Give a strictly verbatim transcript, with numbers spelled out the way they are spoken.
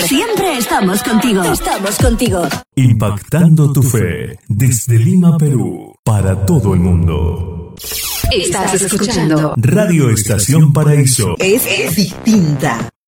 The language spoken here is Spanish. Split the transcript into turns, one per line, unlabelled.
Siempre. Siempre estamos contigo. Estamos contigo.
Impactando tu fe desde Lima, Perú, para todo el mundo.
Estás escuchando
Radio Estación Paraíso.
Es, es distinta.